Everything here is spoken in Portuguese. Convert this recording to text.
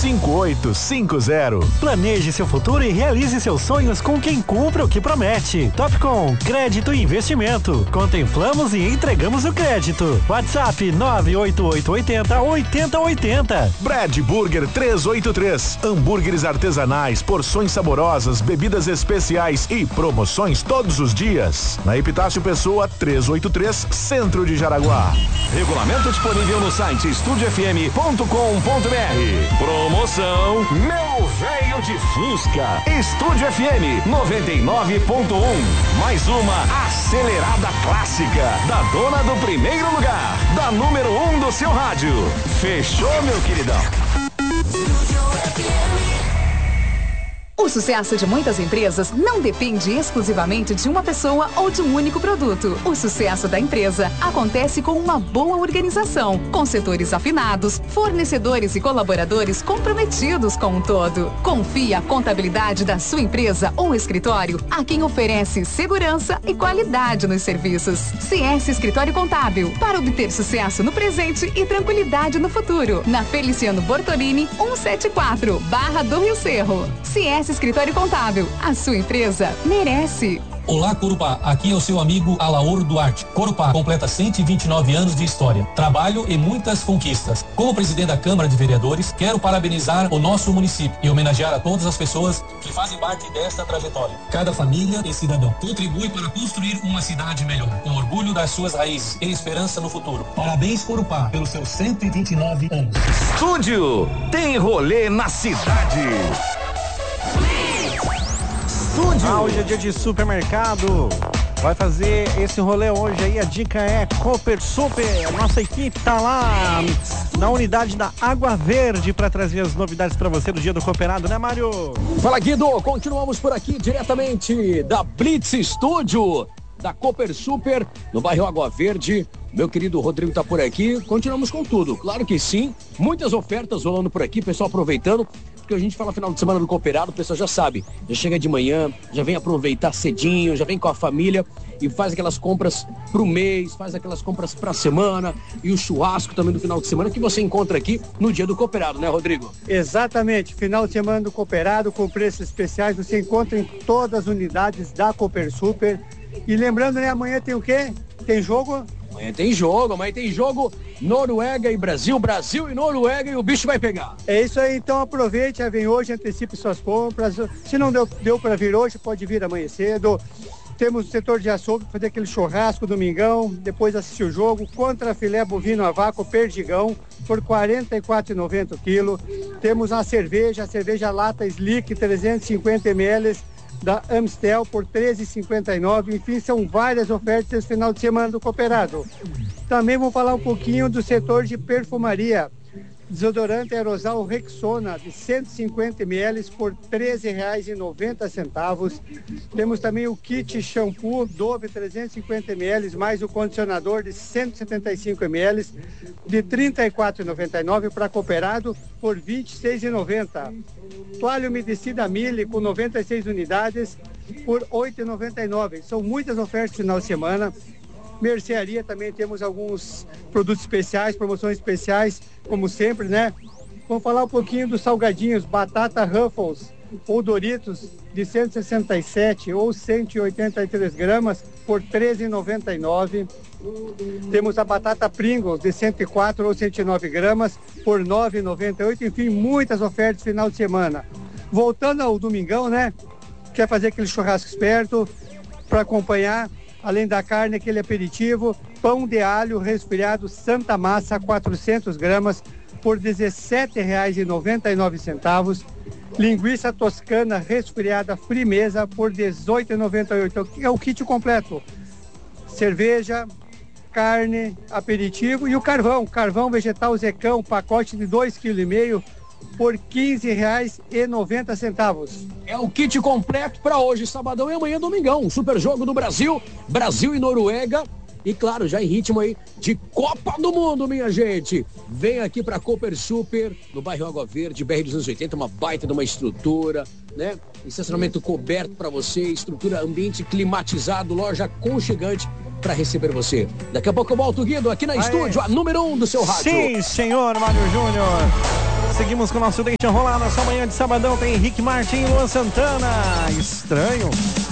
5850. Planeje seu futuro e realize seus sonhos com quem cumpre o que promete. Topcom, crédito e investimento. Contemplamos e entregamos o crédito. WhatsApp 98880-8080. Brad Burger 383. Hambúrgueres artesanais, porções saborosas, bebidas especiais e promoções todos os dias. Na Epitácio Pessoa 383, Centro de Jaraguá. Regulamento disponível no site estudiofm.com.br. Promoção Meu Velho de Fusca. Estúdio FM 99.1. Mais uma acelerada clássica da dona do primeiro lugar, da número 1 do seu rádio. Fechou, meu queridão? O sucesso de muitas empresas não depende exclusivamente de uma pessoa ou de um único produto. O sucesso da empresa acontece com uma boa organização, com setores afinados, fornecedores e colaboradores comprometidos com o todo. Confie a contabilidade da sua empresa ou escritório a quem oferece segurança e qualidade nos serviços. CS Escritório Contábil, para obter sucesso no presente e tranquilidade no futuro. Na Feliciano Bortolini, 174, Barra do Rio Cerro. CS Escritório Contábil, a sua empresa merece. Olá, Corupá, aqui é o seu amigo Alaor Duarte. Corupá completa 129 anos de história, trabalho e muitas conquistas. Como presidente da Câmara de Vereadores, quero parabenizar o nosso município e homenagear a todas as pessoas que fazem parte desta trajetória. Cada família e cidadão contribui para construir uma cidade melhor, com orgulho das suas raízes e esperança no futuro. Parabéns, Corupá, pelos seus 129 anos. Estúdio tem rolê na cidade. Hoje é dia de supermercado. Vai fazer esse rolê hoje aí. A dica é Cooper Super. A nossa equipe tá lá na unidade da Água Verde para trazer as novidades para você do dia do cooperado, né, Mário? Fala, Guido. Continuamos por aqui diretamente da Blitz Studio da Cooper Super no bairro Água Verde. Meu querido Rodrigo tá por aqui. Continuamos com tudo. Claro que sim. Muitas ofertas rolando por aqui. Pessoal aproveitando. Porque a gente fala final de semana do cooperado, o pessoal já sabe, já chega de manhã, já vem aproveitar cedinho, já vem com a família e faz aquelas compras pro mês, faz aquelas compras pra semana e o churrasco também do final de semana que você encontra aqui no dia do cooperado, né, Rodrigo? Exatamente, final de semana do cooperado com preços especiais, você encontra em todas as unidades da Cooper Super. E lembrando, né, amanhã tem o quê? Tem jogo? Amanhã tem jogo Noruega e Brasil, Brasil e Noruega, e o bicho vai pegar. É isso aí, então aproveite, já vem hoje, antecipe suas compras. Se não deu para vir hoje, pode vir amanhã cedo. Temos o setor de açougue, fazer aquele churrasco domingão, depois assistir o jogo, contra filé bovino a vácuo Perdigão, por R$ 44,90 o quilo. Temos a cerveja lata Slick, 350 ml, da Amstel por R$ 13,59. Enfim, são várias ofertas esse final de semana do cooperado. Também vou falar um pouquinho do setor de perfumaria. Desodorante aerosol Rexona de 150 ml por R$ 13,90. Temos também o kit shampoo Dove 350 ml mais o condicionador de 175 ml de R$ 34,99 para cooperado por R$ 26,90. Toalha umedecida Mille com 96 unidades por R$ 8,99. São muitas ofertas no final de semana. Mercearia também temos alguns produtos especiais, promoções especiais, como sempre, né? Vamos falar um pouquinho dos salgadinhos, batata Ruffles ou Doritos de 167 ou 183 gramas por R$ 13,99. Temos a batata Pringles de 104 ou 109 gramas por R$ 9,98. Enfim, muitas ofertas final de semana. Voltando ao domingão, né? Quer fazer aquele churrasco esperto para acompanhar? Além da carne, aquele aperitivo, pão de alho resfriado Santa Massa, 400 gramas, por R$ 17,99. Linguiça toscana resfriada Frimeza, por R$ 18,98. É o kit completo. Cerveja, carne, aperitivo e o carvão vegetal Zecão, pacote de 2,5 kg, por R$ 15,90. É o kit completo para hoje, sabadão e amanhã, domingão. Super jogo do Brasil, Brasil e Noruega. E claro, já em ritmo aí de Copa do Mundo, minha gente. Vem aqui pra Cooper Super, no bairro Água Verde, BR 280, uma baita de uma estrutura, né? Estacionamento coberto para você, estrutura, ambiente climatizado, loja aconchegante para receber você. Daqui a pouco eu volto, Guido, aqui na estúdio, a número 1 do seu rádio. Sim, senhor Mário Júnior. seguimos com o nosso Deixa Rolar. Na sua manhã de sabadão tem Henrique Martin e Luan Santana. Estranho.